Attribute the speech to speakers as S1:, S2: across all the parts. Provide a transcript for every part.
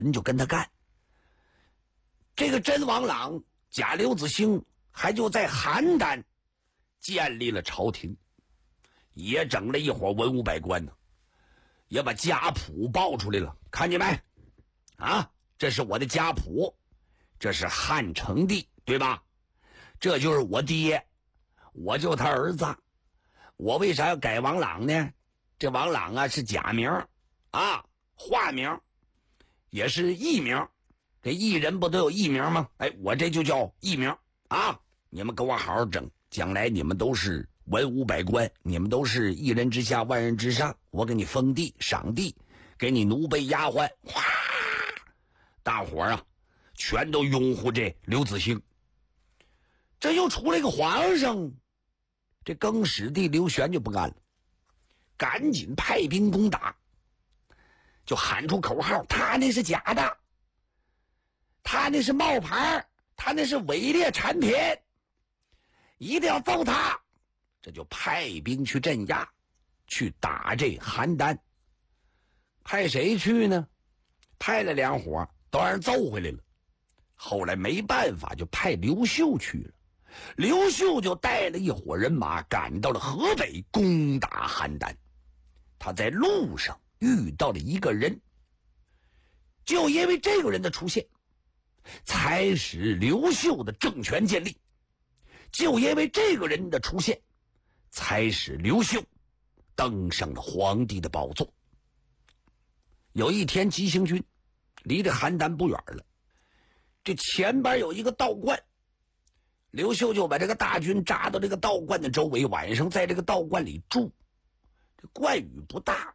S1: 人就跟他干。这个真王朗加刘子兴还就在邯郸建立了朝廷，也整了一伙文武百官呢，也把家谱报出来了，看见没？啊，这是我的家谱，这是汉成帝，对吧？这就是我爹，我就他儿子。我为啥要改王朗呢？这王朗啊是假名啊，化名，也是艺名。这艺人不都有艺名吗？哎，我这就叫艺名啊！你们给我好好整，将来你们都是文武百官，你们都是一人之下万人之上，我给你封地赏地，给你奴婢丫鬟，哗！大伙啊全都拥护这刘子兴。这又出来个皇上，这更始帝刘玄就不干了，赶紧派兵攻打，就喊出口号，他那是假的，他那是冒牌，他那是伪劣产品，一定要揍他。这就派兵去镇压，去打这邯郸。派谁去呢？派了2伙，都让人揍回来了。后来没办法，就派刘秀去了。刘秀就带了一伙人马赶到了河北，攻打邯郸。他在路上遇到了一个人，就因为这个人的出现，才使刘秀的政权建立。就因为这个人的出现，才使刘秀登上了皇帝的宝座。有一天，急行军离这邯郸不远了，这前边有一个道观，刘秀就把这个大军扎到这个道观的周围，晚上在这个道观里住。这观宇不大，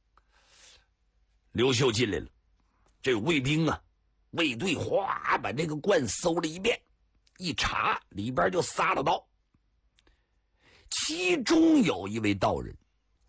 S1: 刘秀进来了，这卫兵啊，卫队哗把这个观搜了一遍，一查里边就撒了刀。其中有一位道人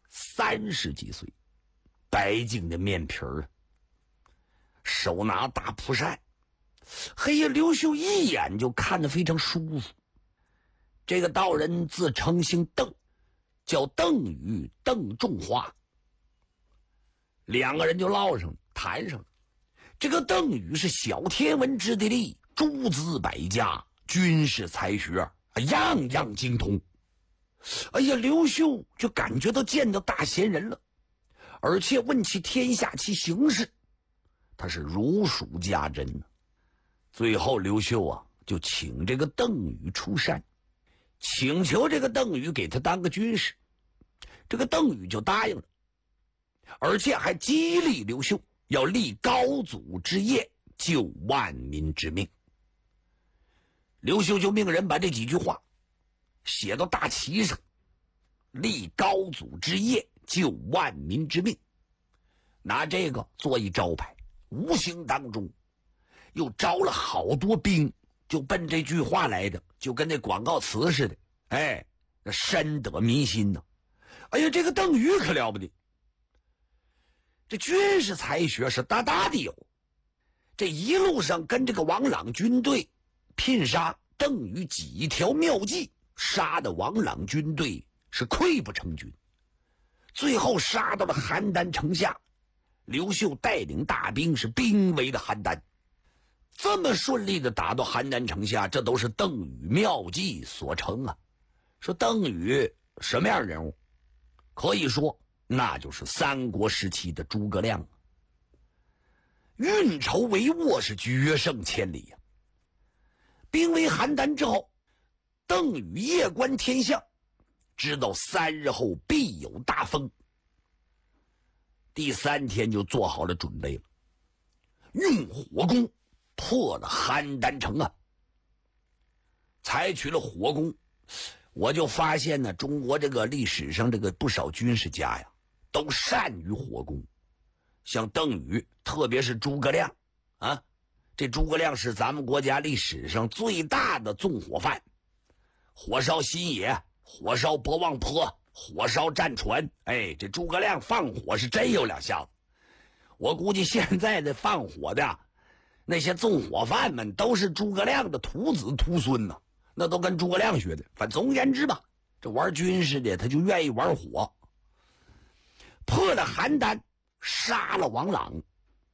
S1: 30几岁，白净的面皮儿，手拿大蒲扇。嘿呀，刘秀一眼就看得非常舒服。这个道人自称姓邓，叫邓禹，邓仲华。2个人就唠上了，谈上了。这个邓禹是小天文之地利，诸子百家，军事才学样样精通。哎呀，刘秀就感觉到见到大贤人了，而且问其天下其形势，他是如数家珍呢。最后刘秀啊就请这个邓禹出山，请求这个邓禹给他当个军师。这个邓禹就答应了，而且还激励刘秀要立高祖之业，救万民之命。刘秀就命人把这几句话写到大旗上，立高祖之业，救万民之命，拿这个做一招牌。无形当中又招了好多兵，就奔这句话来的，就跟那广告词似的。哎，那深得民心呢。哎呀，这个邓禹可了不得，这军事才学是大大的有。这一路上跟这个王朗军队拼杀，邓禹几条妙计，杀的王朗军队是溃不成军。最后杀到了邯郸城下，刘秀带领大兵是兵围了邯郸。这么顺利的打到邯郸城下，这都是邓禹妙计所成啊。说邓禹什么样人物？可以说那就是三国时期的诸葛亮，运筹帷幄是决胜千里呀。兵围邯郸之后，邓禹夜观天象，知道3日后必有大风。第3天就做好了准备了，用火攻破了邯郸城啊。采取了火攻，我就发现呢，中国这个历史上这个不少军事家呀，都善于火攻。像邓禹，特别是诸葛亮啊，这诸葛亮是咱们国家历史上最大的纵火犯，火烧新野，火烧博望坡，火烧战船。哎，这诸葛亮放火是真有两下子。我估计现在的放火的那些纵火犯们都是诸葛亮的徒子徒孙呢，那都跟诸葛亮学的。反正总而言之吧，这玩军事的他就愿意玩火。破了邯郸，杀了王朗，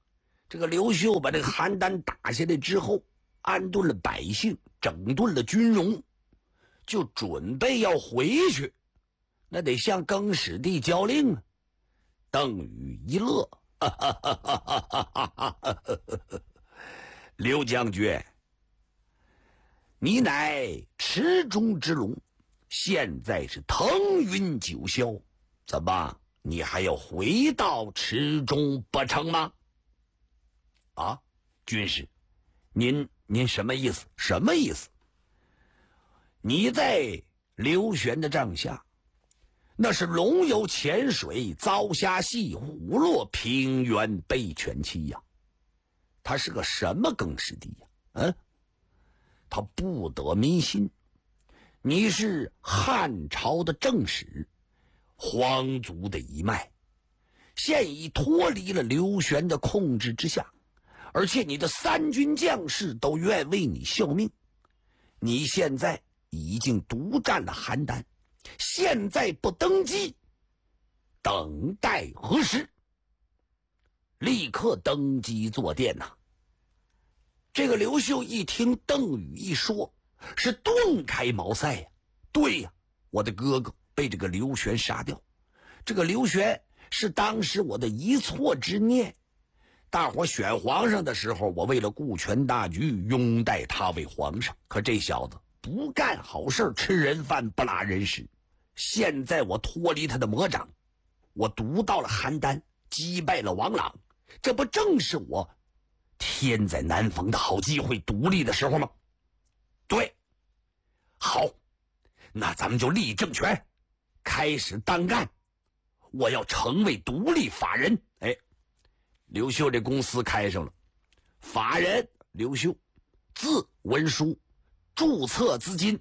S1: 这个刘秀把这个邯郸打下来之后，安顿了百姓，整顿了军容，就准备要回去，那得向更始帝交令啊。邓禹一乐，刘将军，你乃池中之龙，现在是腾云九霄，怎么你还要回到池中不成吗？啊，军师，您什么意思？什么意思？你在刘玄的帐下，那是龙游浅水，遭虾戏，虎落平原，被犬欺呀。他是个什么更始帝呀？他不得民心。你是汉朝的正史，皇族的一脉，现已脱离了刘玄的控制之下，而且你的三军将士都愿为你效命。你现在已经独占了邯郸，现在不登基，等待何时？立刻登基坐殿呐！这个刘秀一听邓禹一说，是顿开茅塞呀。对呀，我的哥哥被这个刘玄杀掉，这个刘玄是当时我的一错之念。大伙选皇上的时候，我为了顾全大局，拥戴他为皇上。可这小子不干好事，吃人饭不拉人屎。现在我脱离他的魔掌，我独到了邯郸，击败了王朗，这不正是我天灾难逢的好机会，独立的时候吗？对，好，那咱们就立政权，开始单干。我要成为独立法人。刘秀这公司开上了，法人刘秀，字文书，注册资金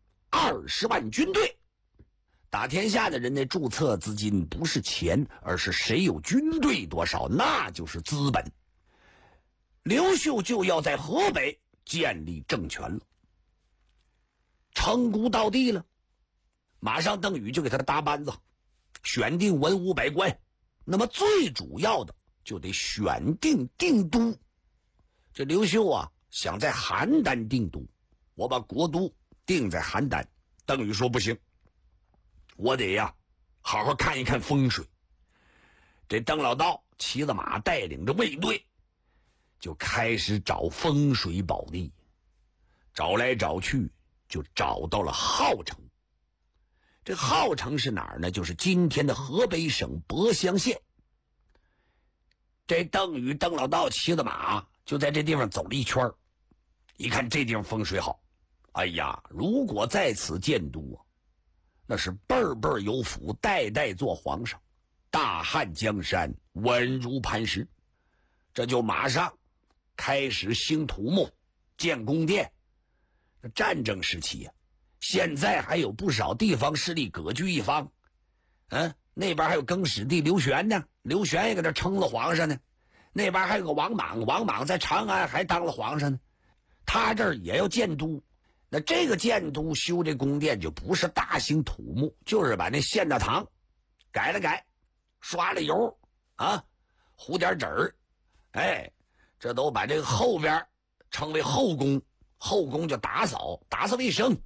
S1: 20万军队。打天下的人的注册资金不是钱，而是谁有军队多少，那就是资本。刘秀就要在河北建立政权了，称孤到地了，马上邓禹就给他搭班子，选定文武百官。那么最主要的就得选定定都。这刘秀啊，想在邯郸定都，我把国都定在邯郸。邓禹说不行，我得呀好好看一看风水。这邓老道骑着马，带领着卫队，就开始找风水宝地。找来找去，就找到了郜城。这郜城是哪儿呢？就是今天的河北省博乡县。这邓禹邓老道骑着马就在这地方走了一圈，一看这地方风水好，哎呀，如果在此建都啊，那是辈辈有福，代代做皇上，大汉江山稳如磐石。这就马上开始兴土木，建宫殿。战争时期啊，现在还有不少地方势力割据一方，那边还有更始帝刘玄呢，刘玄也给他称了皇上呢。那边还有个王莽，王莽在长安还当了皇上呢。他这儿也要建都，那这个建都修这宫殿就不是大兴土木，就是把那现大堂改了改，刷了油啊，糊点纸儿，这都把这个后边称为后宫，后宫就打扫卫生，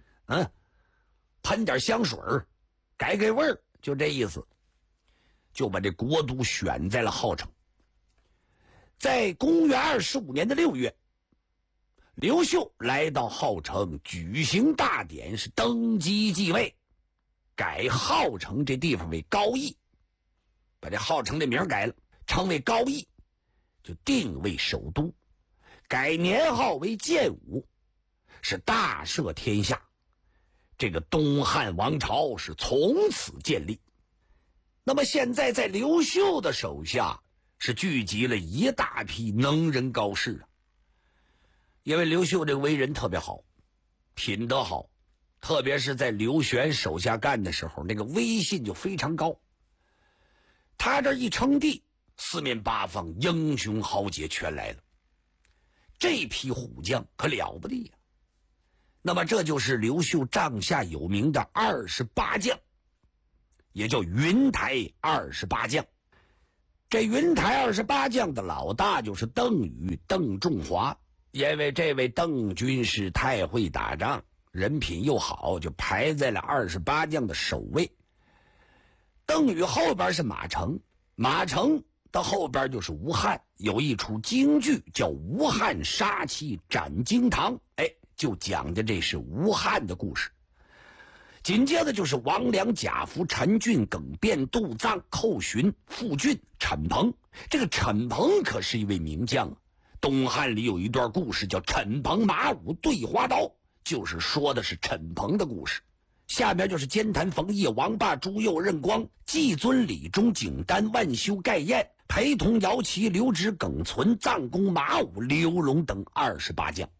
S1: 喷点香水改味儿，就这意思。就把这国都选在了郜城。在公元25年的6月，刘秀来到郜城举行大典，是登基继位，改郜城这地方为高邑，把这郜城的名改了，称为高邑，就定为首都，改年号为建武，是大赦天下。这个东汉王朝是从此建立。那么现在在刘秀的手下是聚集了一大批能人高士啊。因为刘秀这个为人特别好，品德好，特别是在刘玄手下干的时候，那个威信就非常高。他这一称帝，四面八方英雄豪杰全来了，这批虎将可了不得呀。那么这就是刘秀帐下有名的28将，也叫云台28将。 这云台28将的老大就是邓禹，邓仲华。因为这位邓军师太会打仗，人品又好，就排在了28将的首位。邓禹后边是马成，马成到后边就是吴汉，有一出京剧叫《吴汉杀气斩惊堂》，就讲的这是吴汉的故事。紧接着就是王良、贾福、陈俊、耿辩、杜臧、寇寻、傅俊、陈鹏。这个陈鹏可是一位名将啊。东汉里有一段故事叫陈鹏马武对花刀，就是说的是陈鹏的故事。下面就是奸谭冯烨、王霸、朱佑、任光、季尊、李忠、景丹、万修、盖彦、陪同、姚齐、刘直、耿存、臧公、马武、刘荣等28将。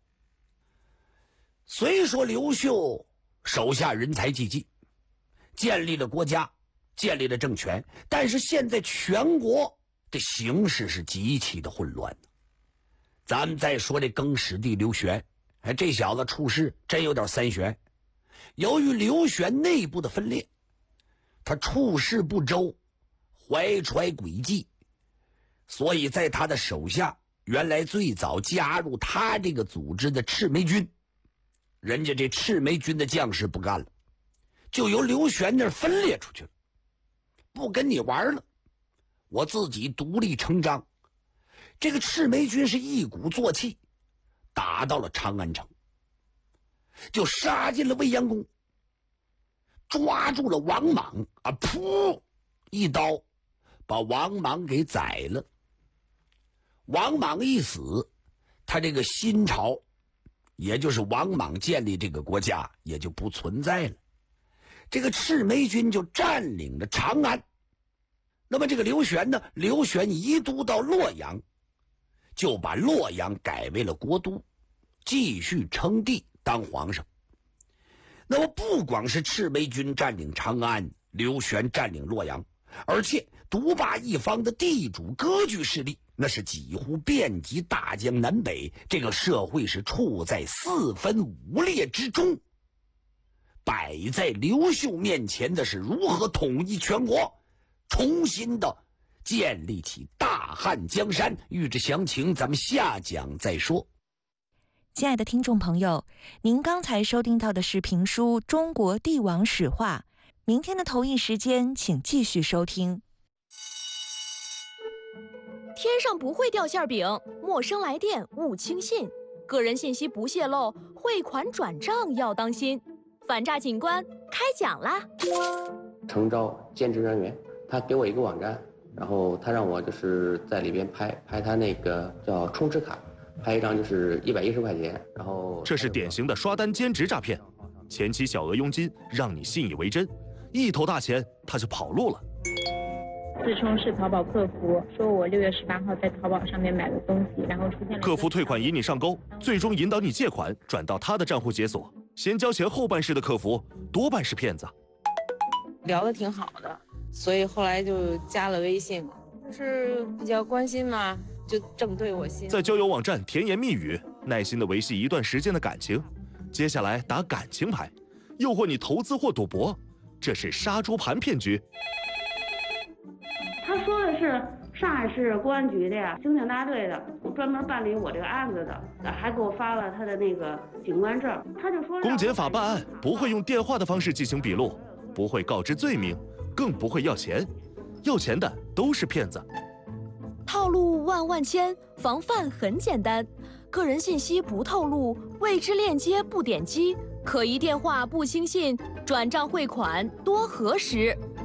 S1: 虽说刘秀手下人才济济，建立了国家，建立了政权，但是现在全国的形势是极其的混乱。咱们再说这更始帝刘玄，这小子处事真有点三玄。由于刘玄内部的分裂，他处事不周，怀揣诡计，所以在他的手下，原来最早加入他这个组织的赤眉军，人家这赤眉军的将士不干了，就由刘玄那儿分裂出去了，不跟你玩了，我自己独立成章。这个赤眉军是一鼓作气，打到了长安城，就杀进了未央宫，抓住了王莽啊！噗，一刀把王莽给宰了。王莽一死，他这个新朝，也就是王莽建立这个国家，也就不存在了。这个赤眉军就占领了长安。那么这个刘玄呢？刘玄移都到洛阳，就把洛阳改为了国都，继续称帝当皇上。那么不光是赤眉军占领长安，刘玄占领洛阳，而且独霸一方的地主割据势力，那是几乎遍及大江南北，这个社会是处在四分五裂之中。摆在刘秀面前的是如何统一全国，重新的建立起大汉江山。欲知详情，咱们下讲再说。
S2: 亲爱的听众朋友，您刚才收听到的是评书《中国帝王史话》，明天的同一时间请继续收听。
S3: 天上不会掉馅饼，陌生来电勿轻信，个人信息不泄露，汇款转账要当心。反诈警官开讲啦！
S4: 诚招兼职人员，他给我一个网站，然后他让我就是在里边拍他那个叫充值卡，拍一张就是110块钱，然后
S5: 这是典型的刷单兼职诈骗，前期小额佣金让你信以为真，一头大钱他就跑路了。
S6: 自称是淘宝客服，说我6月18号在淘宝上面买了东西，然后出现了
S5: 客服退款引你上钩，最终引导你借款转到他的账户解锁，先交钱后办事的客服多半是骗子。
S7: 聊得挺好的，所以后来就加了微信，就是比较关心嘛，就正对我心。
S5: 在交友网站甜言蜜语，耐心的维系一段时间的感情，接下来打感情牌，诱惑你投资或赌博，这是杀猪盘骗局。
S8: 他说的是上海市公安局的呀，刑警大队的，专门办理我这个案子的，还给我发了他的那个警官证。他就说，公
S5: 检法办案不会用电话的方式进行笔录，不会告知罪名，更不会要钱，要钱的都是骗子。
S3: 套路万万千，防范很简单，个人信息不透露，未知链接不点击，可疑电话不轻信，转账汇款多核实。